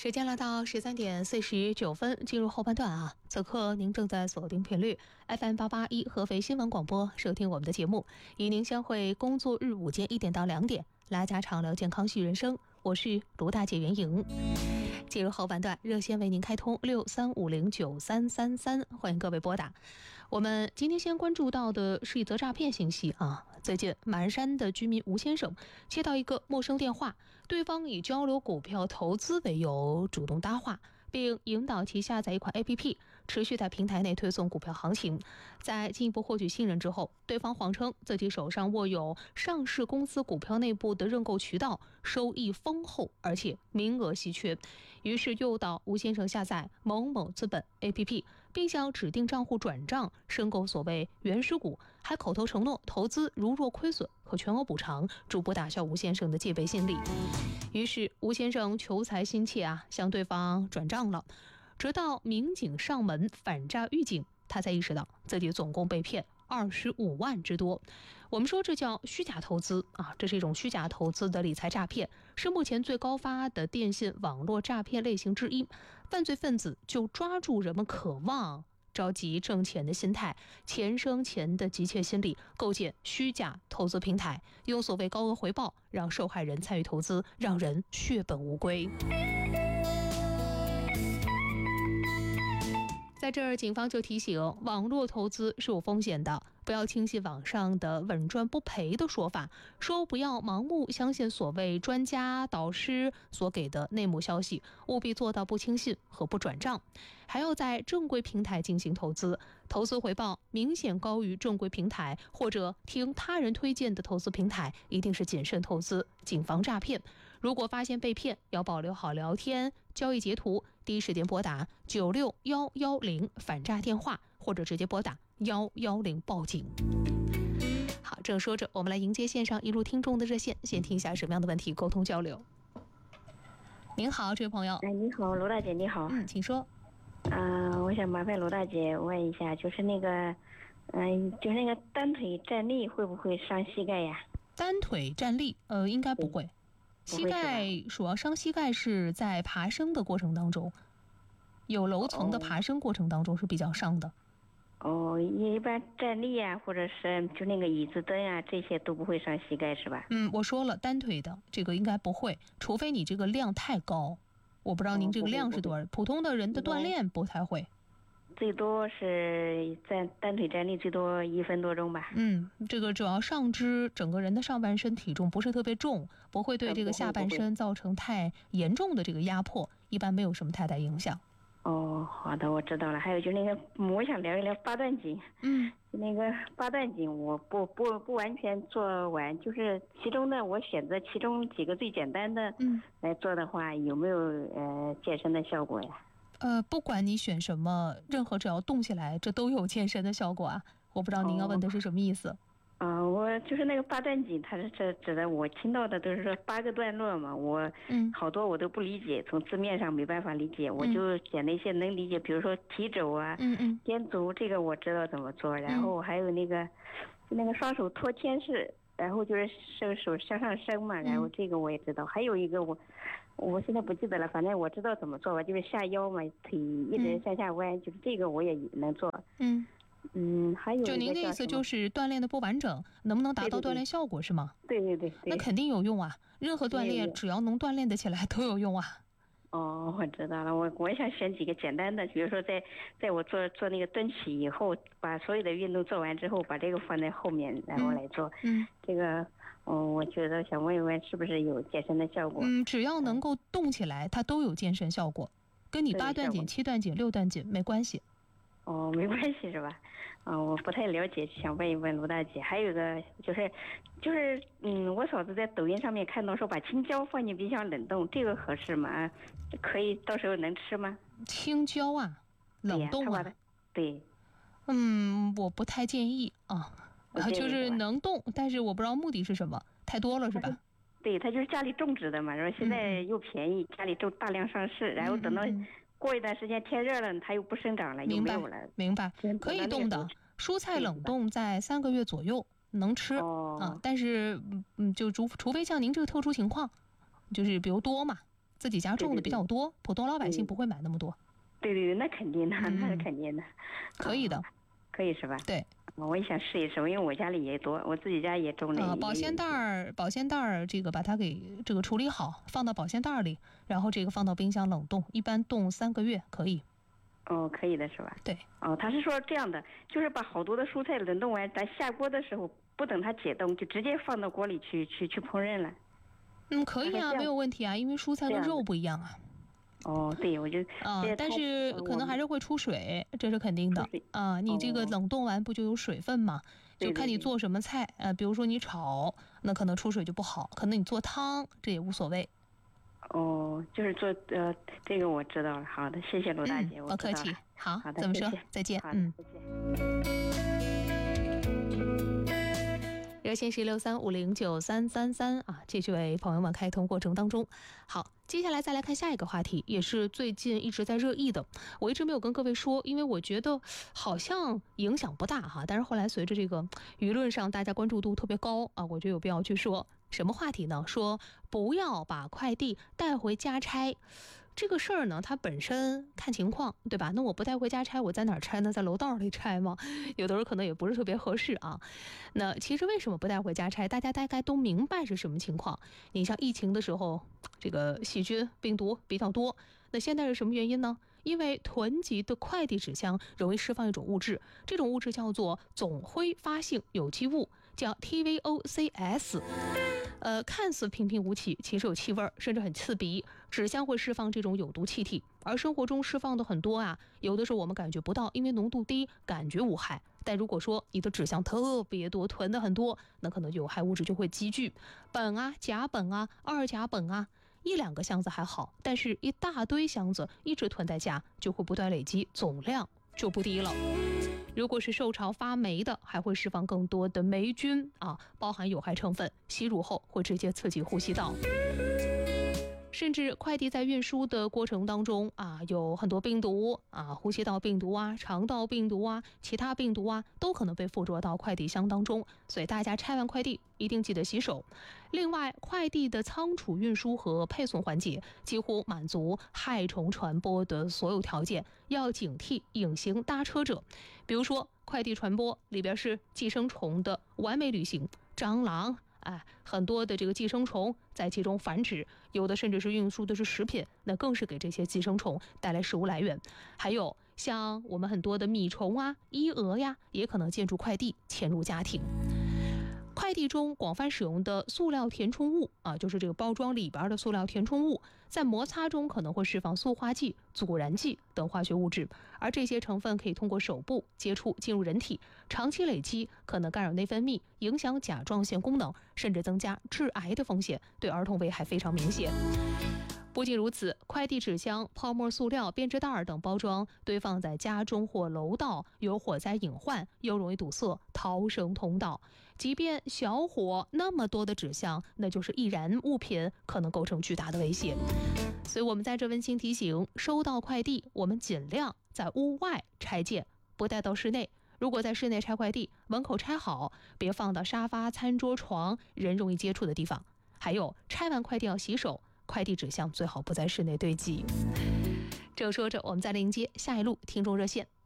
时间来到13:49，进入后半段啊。此刻您正在锁定频率 FM881 合肥新闻广播，收听我们的节目，与您相会工作日午间1点到2点，拉家常聊健康系人生，我是卢大姐袁莹。进入后半段，热线为您开通63509333，欢迎各位拨打。我们今天先关注到的是一则诈骗信息啊。最近马鞍山的居民吴先生接到一个陌生电话，对方以交流股票投资为由主动搭话，并引导其下载一款 APP， 持续在平台内推送股票行情。在进一步获取信任之后，对方谎称自己手上握有上市公司股票内部的认购渠道，收益丰厚，而且名额稀缺。于是诱导吴先生下载某某资本 APP， 并向指定账户转账申购所谓原始股，还口头承诺投资如若亏损可全额补偿，逐步打消吴先生的戒备心理。于是吴先生求财心切啊，向对方转账了。直到民警上门反诈预警，他才意识到自己总共被骗25万之多。我们说这叫虚假投资啊，这是一种虚假投资的理财诈骗，是目前最高发的电信网络诈骗类型之一。犯罪分子就抓住人们渴望着急挣钱的心态，钱生钱的急切心理，构建虚假投资平台，用所谓高额回报让受害人参与投资，让人血本无归。在这儿，警方就提醒，网络投资是有风险的，不要轻信网上的稳赚不赔的说法，说不要盲目相信所谓专家导师所给的内幕消息，务必做到不轻信和不转账，还要在正规平台进行投资，投资回报明显高于正规平台或者听他人推荐的投资平台，一定是谨慎投资，谨防诈骗。如果发现被骗，要保留好聊天交易截图，第一时间拨打96110反诈电话，或者直接拨打110报警。好，正说着，我们来迎接线上一路听众的热线，先听一下什么样的问题沟通交流。您好，这位朋友。 你好，罗大姐，你好。 请说。 我想麻烦罗大姐问一下，就是那个单腿站立会不会伤膝盖呀？ 单腿站立，应该不会。膝盖主要伤膝盖是在爬升的过程当中，有楼层的爬升过程当中是比较伤的。 一般站立啊，或者是就那个椅子蹬啊，这些都不会伤膝盖是吧？ 我说了，单腿的这个应该不会，除非你这个量太高。我不知道您这个量是多少，普通的人的锻炼不太会。 最多是在单腿站立最多1分多钟吧。 这个主要上肢整个人的上半身体重不是特别重，不会对这个下半身造成太严重的这个压迫，一般没有什么太大影响。 好的，我知道了。还有就那个，我想聊一聊八段锦。那个八段锦我不完全做完，就是其中的我选择其中几个最简单的来做的话，有没有健身的效果呀？ 不管你选什么，任何只要动起来，这都有健身的效果啊。我不知道您要问的是什么意思。 我就是那个八段锦，它是指的，我听到的都是说8个段落嘛，我好多我都不理解，从字面上没办法理解，我就选了一些能理解，比如说提肘啊，颠足，这个我知道怎么做，然后还有那个双手托天式，然后就是手向上升嘛，然后这个我也知道，还有一个我现在不记得了，反正我知道怎么做吧，就是下腰嘛，腿一直向下弯，就是这个我也能做。还有就您的意思就是锻炼的不完整，能不能达到锻炼效果是吗？ 对， 那肯定有用啊，任何锻炼只要能锻炼得起来都有用啊。 我知道了，我也想选几个简单的，比如说在我做那个蹲起以后，把所有的运动做完之后，把这个放在后面，然后来做。这个我觉得想问一问是不是有健身的效果？ 只要能够动起来，它都有健身效果，跟你8段锦、7段锦、6段锦没关系。 没关系是吧？我不太了解，想问一问卢大姐。还有一个就是我嫂子在抖音上面看到说把青椒放进冰箱冷冻，这个合适吗？可以到时候能吃吗？ 青椒啊，冷冻啊？ 对。 我不太建议啊，就是能冻，但是我不知道目的是什么，太多了是吧？ 对，他就是家里种植的嘛，然后现在又便宜，家里种大量上市，然后等到过一段时间天热了，它又不生长了，又没有了。明白， 可以冻的。蔬菜冷冻在3个月左右能吃但是就除非像您这个特殊情况，就是比如多嘛， 自己家种的比较多，普通老百姓不会买那么多。 对对对，那肯定的，那是肯定的。 可以的， 可以是吧？ 对。 我也想试一试，因为我家里也多，我自己家也种了。 保鲜袋儿，这个把它给这个处理好，放到保鲜袋里，然后这个放到冰箱冷冻，一般冻3个月可以。 哦，可以的是吧？ 对。 他是说这样的，就是把好多的蔬菜冷冻完，咱下锅的时候不等它解冻，就直接放到锅里去烹饪了。 可以啊，没有问题啊，因为蔬菜跟肉不一样啊。 对，我就但是可能还是会出水，这是肯定的啊。你这个冷冻完不就有水分吗？就看你做什么菜，比如说你炒，那可能出水就不好；可能你做汤，这也无所谓。 就是做这个我知道了。好的，谢谢罗大姐， 不客气。好， 好的， 怎么说？再见。 再见。 热线是635093333啊，继续为朋友们开通过程当中。好，接下来再来看下一个话题，也是最近一直在热议的。我一直没有跟各位说，因为我觉得好像影响不大哈。但是后来随着这个舆论上大家关注度特别高啊，我觉得有必要去说。什么话题呢？说不要把快递带回家拆。这个事儿呢，它本身看情况，对吧？那我不带回家拆，我在哪儿拆呢？在楼道里拆吗？有的时候可能也不是特别合适啊。那其实为什么不带回家拆？大家大概都明白是什么情况。你像疫情的时候，这个细菌病毒比较多，那现在是什么原因呢？因为囤积的快递纸箱容易释放一种物质，这种物质叫做总挥发性有机物，叫 TVOCs。看似平平无奇，其实有气味，甚至很刺鼻。纸箱会释放这种有毒气体，而生活中释放的很多啊，有的时候我们感觉不到，因为浓度低，感觉无害。但如果说你的纸箱特别多，囤的很多，那可能有害物质就会积聚，苯啊、甲苯啊、二甲苯啊。1-2个箱子还好，但是一大堆箱子一直囤在家，就会不断累积，总量就不低了。如果是受潮发霉的，还会释放更多的霉菌啊，包含有害成分，吸入后会直接刺激呼吸道。甚至快递在运输的过程当中啊，有很多病毒啊，呼吸道病毒啊、肠道病毒啊、其他病毒啊，都可能被附着到快递箱当中。所以大家拆完快递一定记得洗手。另外，快递的仓储运输和配送环节几乎满足害虫传播的所有条件，要警惕隐形搭车者。比如说，快递传播里边是寄生虫的完美旅行，蟑螂。很多的这个寄生虫在其中繁殖，有的甚至是运输的是食品，那更是给这些寄生虫带来食物来源。还有像我们很多的米虫啊、衣蛾呀，也可能借助快递潜入家庭。快递中广泛使用的塑料填充物啊，就是这个包装里边的塑料填充物，在摩擦中可能会释放塑化剂、阻燃剂等化学物质，而这些成分可以通过手部接触进入人体，长期累积可能干扰内分泌，影响甲状腺功能，甚至增加致癌的风险，对儿童危害非常明显。不仅如此，快递纸箱、泡沫塑料、编织袋等包装堆放在家中或楼道，有火灾隐患，又容易堵塞逃生通道。即便小火，那么多的纸箱，那就是易燃物品，可能构成巨大的危险。所以我们在这温馨提醒：收到快递，我们尽量在屋外拆件，不带到室内。如果在室内拆快递，门口拆好，别放到沙发、餐桌、床人容易接触的地方。还有，拆完快递要洗手。快递纸箱最好不在室内堆积。正说着，我们再来迎接下一路听众热线。